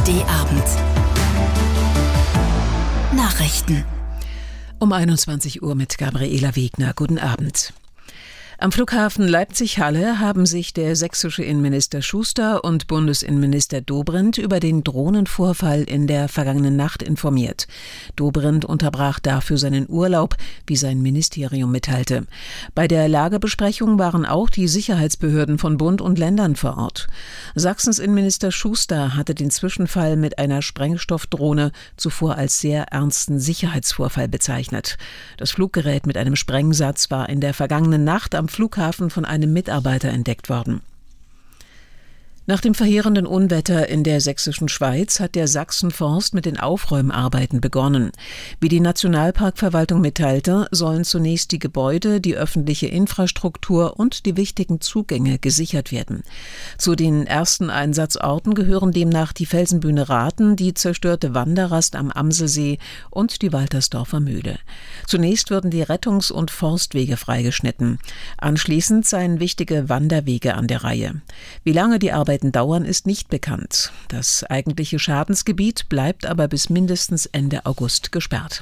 ARD-Abend. Nachrichten. Um 21 Uhr mit Gabriela Wegner. Guten Abend. Am Flughafen Leipzig-Halle haben sich der sächsische Innenminister Schuster und Bundesinnenminister Dobrindt über den Drohnenvorfall in der vergangenen Nacht informiert. Dobrindt unterbrach dafür seinen Urlaub, wie sein Ministerium mitteilte. Bei der Lagebesprechung waren auch die Sicherheitsbehörden von Bund und Ländern vor Ort. Sachsens Innenminister Schuster hatte den Zwischenfall mit einer Sprengstoffdrohne zuvor als sehr ernsten Sicherheitsvorfall bezeichnet. Das Fluggerät mit einem Sprengsatz war in der vergangenen Nacht am Flughafen von einem Mitarbeiter entdeckt worden. Nach dem verheerenden Unwetter in der sächsischen Schweiz hat der Sachsenforst mit den Aufräumarbeiten begonnen. Wie die Nationalparkverwaltung mitteilte, sollen zunächst die Gebäude, die öffentliche Infrastruktur und die wichtigen Zugänge gesichert werden. Zu den ersten Einsatzorten gehören demnach die Felsenbühne Rathen, die zerstörte Wanderrast am Amselsee und die Waltersdorfer Mühle. Zunächst würden die Rettungs- und Forstwege freigeschnitten. Anschließend seien wichtige Wanderwege an der Reihe. Wie lange die Arbeiten dauern, ist nicht bekannt. Das eigentliche Schadensgebiet bleibt aber bis mindestens Ende August gesperrt.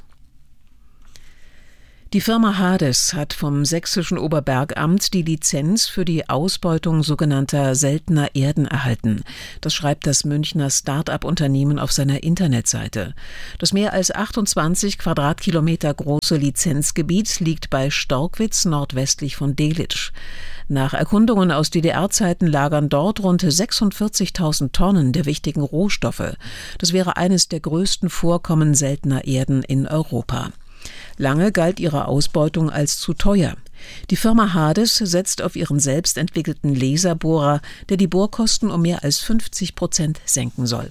Die Firma Hades hat vom sächsischen Oberbergamt die Lizenz für die Ausbeutung sogenannter seltener Erden erhalten. Das schreibt das Münchner Start-up-Unternehmen auf seiner Internetseite. Das mehr als 28 Quadratkilometer große Lizenzgebiet liegt bei Storkwitz nordwestlich von Delitzsch. Nach Erkundungen aus DDR-Zeiten lagern dort rund 46.000 Tonnen der wichtigen Rohstoffe. Das wäre eines der größten Vorkommen seltener Erden in Europa. Lange galt ihre Ausbeutung als zu teuer. Die Firma Hades setzt auf ihren selbst entwickelten Laserbohrer, der die Bohrkosten um mehr als 50% senken soll.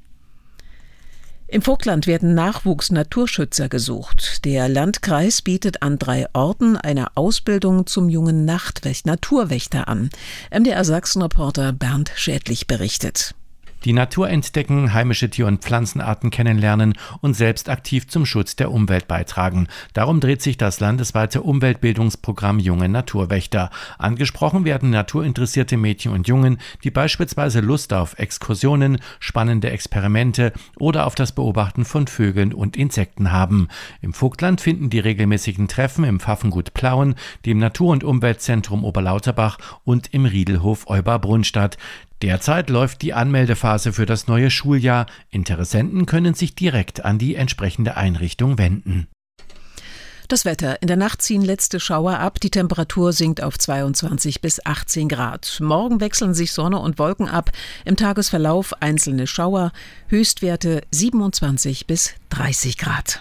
Im Vogtland werden Nachwuchs-Naturschützer gesucht. Der Landkreis bietet an 3 Orten eine Ausbildung zum jungen Naturwächter an. MDR Sachsen-Reporter Bernd Schädlich berichtet. Die Natur entdecken, heimische Tier- und Pflanzenarten kennenlernen und selbst aktiv zum Schutz der Umwelt beitragen. Darum dreht sich das landesweite Umweltbildungsprogramm Junge Naturwächter. Angesprochen werden naturinteressierte Mädchen und Jungen, die beispielsweise Lust auf Exkursionen, spannende Experimente oder auf das Beobachten von Vögeln und Insekten haben. Im Vogtland finden die regelmäßigen Treffen im Pfaffengut Plauen, dem Natur- und Umweltzentrum Oberlauterbach und im Riedelhof Euberbrunn statt. Derzeit läuft die Anmeldephase für das neue Schuljahr. Interessenten können sich direkt an die entsprechende Einrichtung wenden. Das Wetter. In der Nacht ziehen letzte Schauer ab. Die Temperatur sinkt auf 22 bis 18 Grad. Morgen wechseln sich Sonne und Wolken ab. Im Tagesverlauf einzelne Schauer. Höchstwerte 27 bis 30 Grad.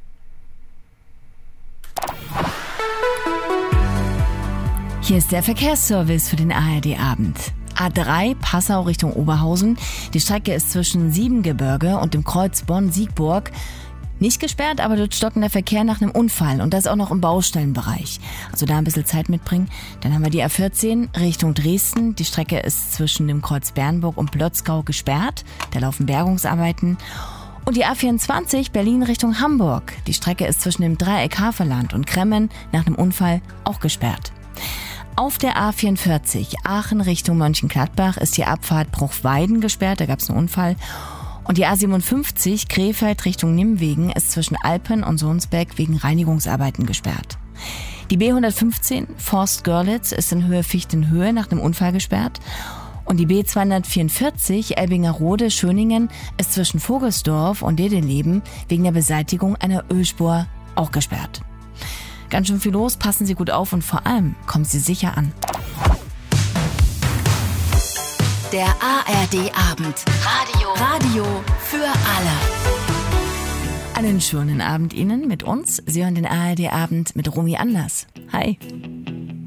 Hier ist der Verkehrsservice für den ARD-Abend. A3 Passau Richtung Oberhausen. Die Strecke ist zwischen Siebengebirge und dem Kreuz Bonn-Siegburg nicht gesperrt, aber dort stockt der Verkehr nach einem Unfall und das auch noch im Baustellenbereich. Also da ein bisschen Zeit mitbringen. Dann haben wir die A14 Richtung Dresden. Die Strecke ist zwischen dem Kreuz Bernburg und Plötzgau gesperrt. Da laufen Bergungsarbeiten. Und die A24 Berlin Richtung Hamburg. Die Strecke ist zwischen dem Dreieck Havelland und Kremmen nach einem Unfall auch gesperrt. Auf der A44 Aachen Richtung Mönchengladbach ist die Abfahrt Bruchweiden gesperrt, da gab es einen Unfall. Und die A57 Krefeld Richtung Nimwegen ist zwischen Alpen und Sohnsbeck wegen Reinigungsarbeiten gesperrt. Die B115 Forst-Görlitz ist in Höhe Fichtenhöhe nach einem Unfall gesperrt. Und die B244 Elbingerode-Schöningen ist zwischen Vogelsdorf und Dedeleben wegen der Beseitigung einer Ölspur auch gesperrt. Ganz schön viel los, passen Sie gut auf und vor allem kommen Sie sicher an. Der ARD-Abend. Radio für alle. Einen schönen Abend Ihnen mit uns. Sie hören den ARD-Abend mit Romy Anders. Hi.